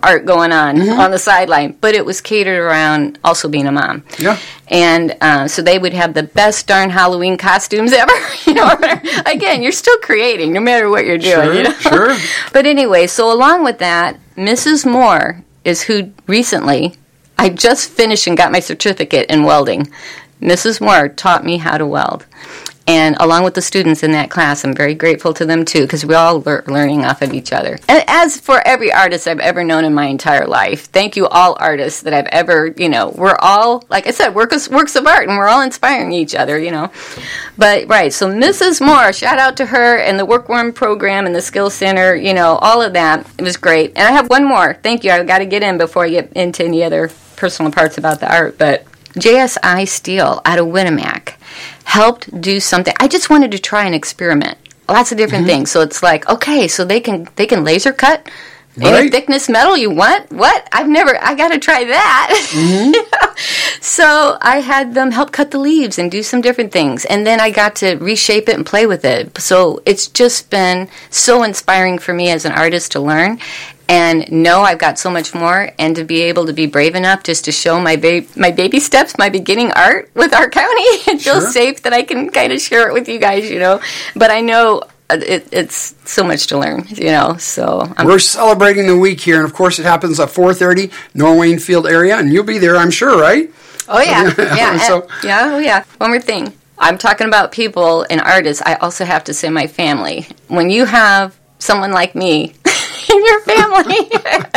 art going on the sideline, but it was catered around also being a mom. Yeah. And so they would have the best darn Halloween costumes ever. Again, you're still creating no matter what you're doing. Sure. But anyway, so along with that, Mrs. Moore is who recently, I just finished and got my certificate in welding. Mrs. Moore taught me how to weld. And along with the students in that class, I'm very grateful to them, too, because we're all learning off of each other. And as for every artist I've ever known in my entire life, thank you all artists that I've ever, we're all, like I said, works of art, and we're all inspiring each other, But, right, so Mrs. Moore, shout out to her and the Workworm program and the Skill Center, all of that. It was great. And I have one more. Thank you. I've got to get in before I get into any other personal parts about the art. But JSI Steel out of Winnemac helped do something. I just wanted to try and experiment. Lots of different things. So it's like, okay, so they can laser cut any thickness metal you want. What? I got to try that. So I had them help cut the leaves and do some different things. And then I got to reshape it and play with it. So it's just been so inspiring for me as an artist to learn. And no, I've got so much more, and to be able to be brave enough just to show my baby steps, my beginning art with our county, and feel safe that I can kind of share it with you guys, But I know it's so much to learn, So we're celebrating the week here, and of course it happens at 4:30, Norwayne Field area, and you'll be there, I'm sure, right? Oh yeah, yeah. One more thing, I'm talking about people and artists. I also have to say my family. When you have someone like me in your family,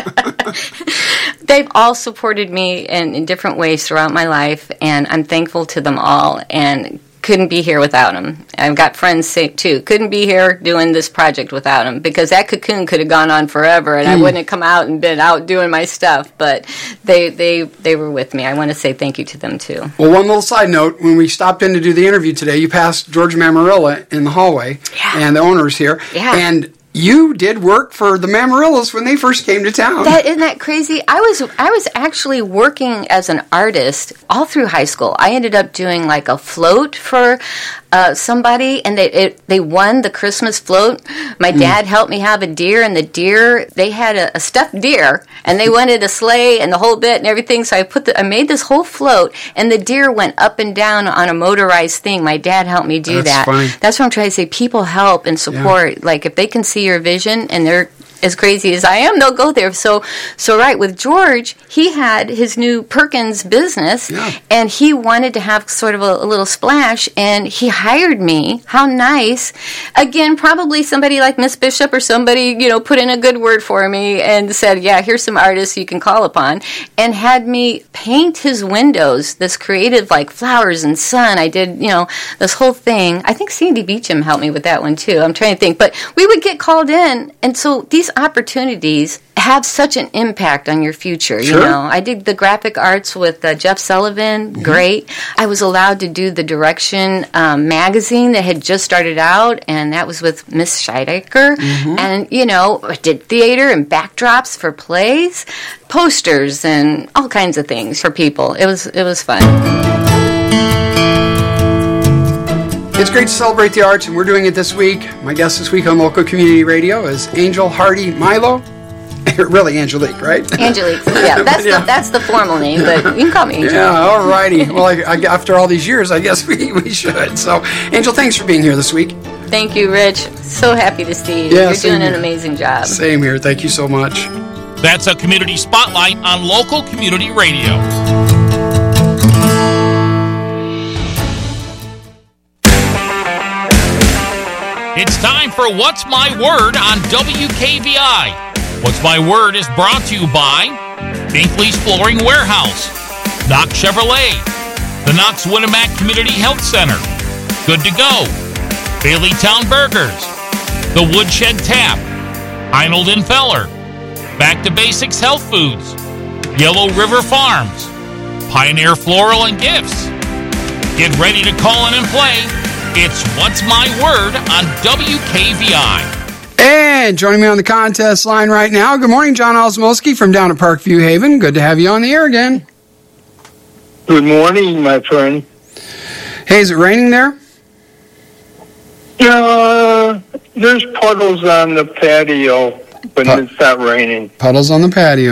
they've all supported me in different ways throughout my life, and I'm thankful to them all, and couldn't be here without them. I've got friends say too, couldn't be here doing this project without them, because that cocoon could have gone on forever, and I wouldn't have come out and been out doing my stuff, but they were with me. I want to say thank you to them too. Well, one little side note, when we stopped in to do the interview today, you passed George Mamarilla in the hallway, and the owners here, and you did work for the Mamarillas when they first came to town. Isn't that crazy? I was actually working as an artist all through high school. I ended up doing like a float for somebody, and they won the Christmas float. My dad helped me have a deer, and the deer, they had a stuffed deer, and they wanted a sleigh and the whole bit and everything. So I made this whole float, and the deer went up and down on a motorized thing. My dad helped me do that. Funny. That's what I'm trying to say. People help and support. Yeah. Like if they can see your vision and they're as crazy as I am, they'll go there. So right, with George, he had his new Perkins business, and he wanted to have sort of a little splash, and he hired me. How nice. Again, probably somebody like Miss Bishop or somebody, put in a good word for me and said, yeah, here's some artists you can call upon, and had me paint his windows, this creative, like flowers and sun. I did, this whole thing. I think Sandy Beecham helped me with that one, too. I'm trying to think. But we would get called in, and so these opportunities have such an impact on your future. Sure. I did the graphic arts with Jeff Sullivan. Great. I was allowed to do the Direction magazine that had just started out, and that was with Miss Scheidecker. And I did theater and backdrops for plays, posters, and all kinds of things for people. It was fun. It's great to celebrate the arts, and we're doing it this week. My guest this week on Local Community Radio is Angel Hardy Milo. Really, Angelique, right? Angelique. Yeah, that's the formal name, but you can call me Angel. Yeah, all righty. Well, after all these years, I guess we should. So, Angel, thanks for being here this week. Thank you, Rich. So happy to see you. Yeah, You're doing an amazing job. Same here. Thank you so much. That's a Community Spotlight on Local Community Radio. It's time for What's My Word on WKVI. What's My Word is brought to you by Binkley's Flooring Warehouse, Knox Chevrolet, the Knox Winnemac Community Health Center, Good to Go, Baileytown Burgers, the Woodshed Tap, Heinold & Feller, Back to Basics Health Foods, Yellow River Farms, Pioneer Floral and Gifts. Get ready to call in and play. It's What's My Word on WKVI. And joining me on the contest line right now, good morning, John Osmolsky from down at Parkview Haven. Good to have you on the air again. Good morning, my friend. Hey, is it raining there? There's puddles on the patio, but it's not raining. Puddles on the patio.